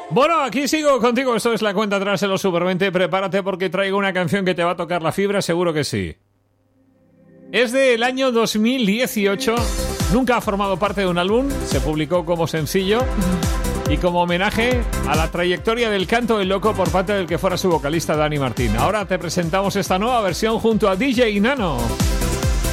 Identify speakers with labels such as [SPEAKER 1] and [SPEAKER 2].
[SPEAKER 1] Bueno, aquí sigo contigo. Esto es La Cuenta Atrás en los Super 20. Prepárate porque traigo una canción que te va a tocar la fibra, seguro que sí. Es del año 2018. Nunca ha formado parte de un álbum. Se publicó como sencillo y como homenaje a la trayectoria del canto del loco por parte del que fuera su vocalista Dani Martín. Ahora te presentamos esta nueva versión junto a DJ Nano.